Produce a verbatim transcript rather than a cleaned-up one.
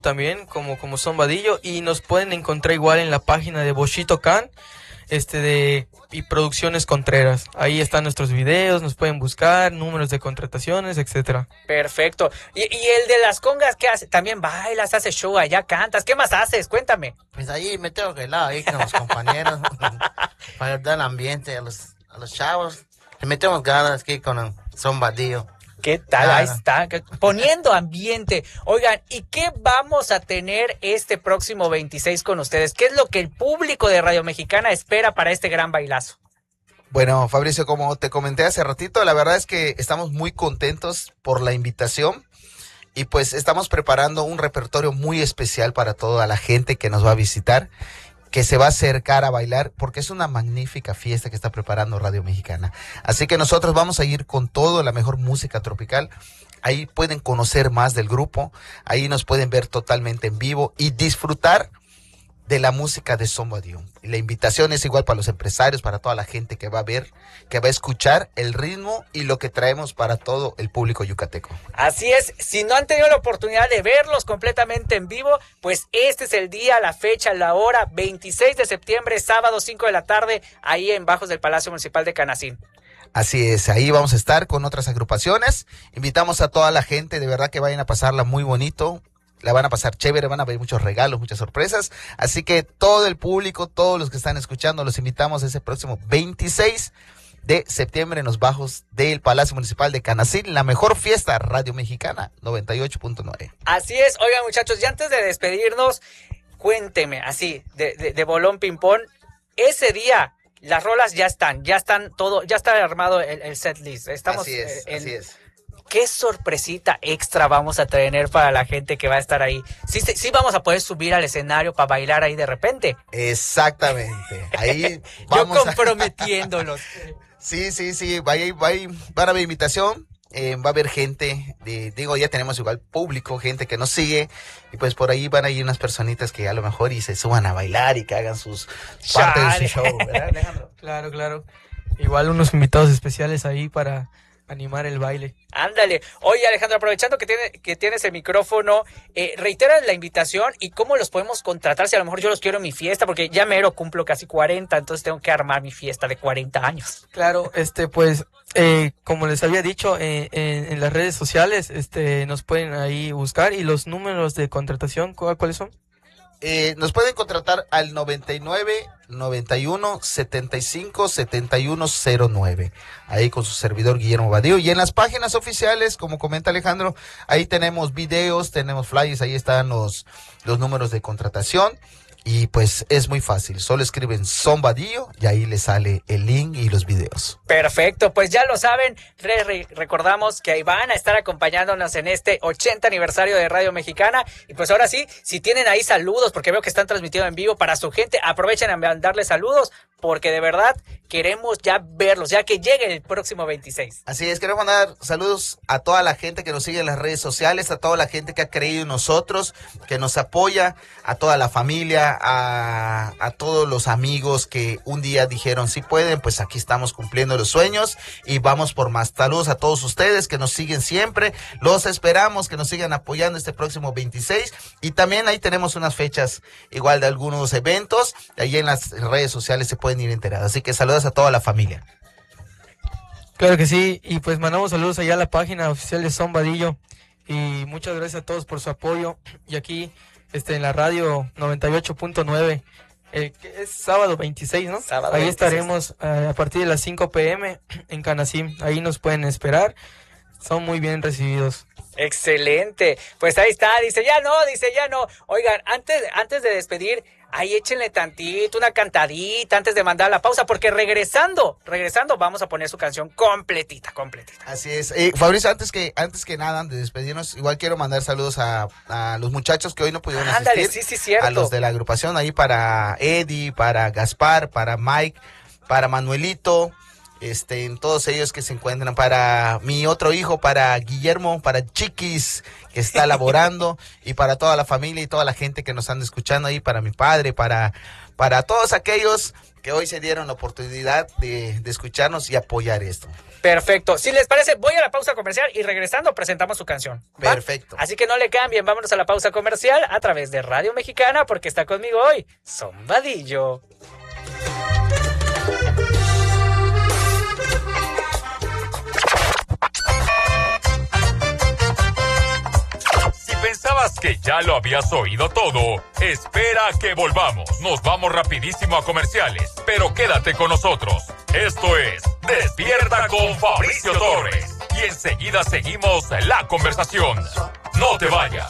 también como, como Son Vadillo, y nos pueden encontrar igual en la página de Boschito Can, este de y Producciones Contreras. Ahí están nuestros videos, nos pueden buscar, números de contrataciones, etcétera. Perfecto. ¿Y, y el de las congas qué hace? También bailas, haces show allá, cantas. ¿Qué más haces? Cuéntame. Pues ahí me tengo que ir ahí con los compañeros para dar el ambiente a los, a los chavos. Le metemos ganas aquí con el Son Vadillo. ¿Qué tal? Claro. Ahí está, poniendo ambiente. Oigan, ¿y qué vamos a tener este próximo veintiséis con ustedes? ¿Qué es lo que el público de Radio Mexicana espera para este gran bailazo? Bueno, Fabricio, como te comenté hace ratito, la verdad es que estamos muy contentos por la invitación y pues estamos preparando un repertorio muy especial para toda la gente que nos va a visitar, que se va a acercar a bailar, porque es una magnífica fiesta que está preparando Radio Mexicana. Así que nosotros vamos a ir con todo, la mejor música tropical. Ahí pueden conocer más del grupo, ahí nos pueden ver totalmente en vivo y disfrutar de la música de Son Vadillo. Y la invitación es igual para los empresarios, para toda la gente que va a ver, que va a escuchar el ritmo y lo que traemos para todo el público yucateco. Así es, si no han tenido la oportunidad de verlos completamente en vivo, pues este es el día, la fecha, la hora, veintiséis de septiembre, sábado, cinco de la tarde, ahí en Bajos del Palacio Municipal de Canacín. Así es, ahí vamos a estar con otras agrupaciones. Invitamos a toda la gente, de verdad que vayan a pasarla muy bonito. La van a pasar chévere, van a ver muchos regalos, muchas sorpresas. Así que todo el público, todos los que están escuchando, los invitamos ese próximo veintiséis de septiembre en los Bajos del Palacio Municipal de Canacín, la mejor fiesta Radio Mexicana noventa y ocho punto nueve. Así es, oigan muchachos, y antes de despedirnos, cuénteme, así, de, de, de bolón ping-pong, ese día las rolas ya están, ya están todo, ya está armado el, el set list. Estamos, así es, eh, en, así es. ¿Qué sorpresita extra vamos a tener para la gente que va a estar ahí? Sí, sí, sí vamos a poder subir al escenario para bailar ahí de repente. Exactamente. Ahí vamos. Yo comprometiéndolos. A... Sí, sí, sí. Va a, va a, va a haber invitación. Eh, va a haber gente, de, digo, ya tenemos igual público, gente que nos sigue. Y pues por ahí van a ir unas personitas que a lo mejor y se suban a bailar y que hagan sus partes de su show, ¿verdad, Alejandro? Claro, claro. Igual unos invitados especiales ahí para animar el baile. Ándale. Oye, Alejandro, aprovechando que, tiene, que tienes el micrófono, eh, reitera la invitación y cómo los podemos contratar si a lo mejor yo los quiero en mi fiesta, porque ya mero cumplo casi cuarenta, entonces tengo que armar mi fiesta de cuarenta años. Claro, este, pues, eh, como les había dicho, eh, en, en las redes sociales, este, nos pueden ahí buscar. ¿Y los números de contratación cuáles son? Eh, nos pueden contratar al noventa y nueve, noventa y uno, setenta y cinco, setenta y uno cero nueve, ahí con su servidor Guillermo Vadillo. Y en las páginas oficiales, como comenta Alejandro, ahí tenemos videos, tenemos flyers, ahí están los, los números de contratación. Y pues es muy fácil, solo escriben Son Vadillo y ahí les sale el link y los videos. Perfecto, pues ya lo saben, re re recordamos que ahí van a estar acompañándonos en este ochenta aniversario de Radio Mexicana. Y pues ahora sí, si tienen ahí saludos, porque veo que están transmitiendo en vivo para su gente, aprovechen a mandarles saludos, porque de verdad queremos ya verlos, ya que llegue el próximo veintiséis. Así es, queremos mandar saludos a toda la gente que nos sigue en las redes sociales, a toda la gente que ha creído en nosotros, que nos apoya, a toda la familia, a, a todos los amigos que un día dijeron si pueden, pues aquí estamos cumpliendo los sueños y vamos por más. Saludos a todos ustedes que nos siguen siempre, los esperamos que nos sigan apoyando este próximo veintiséis y también ahí tenemos unas fechas igual de algunos eventos, ahí en las redes sociales se pueden ir enterados, así que saludos a toda la familia. Claro que sí, y pues mandamos saludos allá a la página oficial de Son Vadillo y muchas gracias a todos por su apoyo. Y aquí este en la radio noventa y ocho punto nueve, eh, que es sábado veintiséis, ¿no? Sábado ahí veintiséis. estaremos eh, a partir de las cinco pm en Canacín, ahí nos pueden esperar, son muy bien recibidos. Excelente, pues ahí está, dice ya no, dice ya no. Oigan, antes, antes de despedir, ahí échenle tantito, una cantadita antes de mandar la pausa, porque regresando, regresando vamos a poner su canción completita, completita. Así es. Eh, Fabricio, antes que antes que nada, antes de despedirnos, igual quiero mandar saludos a, a los muchachos que hoy no pudieron Ándale, asistir. sí, sí, cierto. A los de la agrupación, ahí para Eddie, para Gaspar, para Mike, para Manuelito, este, en todos ellos que se encuentran, para mi otro hijo, para Guillermo, para Chiquis, que está laborando, y para toda la familia y toda la gente que nos anda escuchando ahí, para mi padre, para, para todos aquellos que hoy se dieron la oportunidad de, de escucharnos y apoyar esto. Perfecto. Si les parece, voy a la pausa comercial y regresando presentamos su canción. ¿Va? Perfecto. Así que no le cambien, vámonos a la pausa comercial a través de Radio Mexicana porque está conmigo hoy Zombadillo. Si pensabas que ya lo habías oído todo, espera que volvamos. Nos vamos rapidísimo a comerciales, pero quédate con nosotros. Esto es Despierta con Fabricio Torres. Y enseguida seguimos la conversación. No te vayas.